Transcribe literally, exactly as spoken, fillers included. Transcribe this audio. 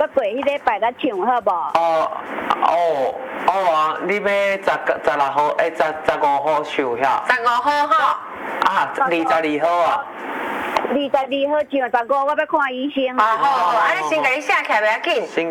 要过迄礼拜来唱好无？ 哦哦哦啊！你要十十六号，诶，十十五號唱遐。 十五號吼。 啊，二十二號啊。 二十二號唱，十五我要看醫生。 哦好，啊你先甲你寫起來袂要緊。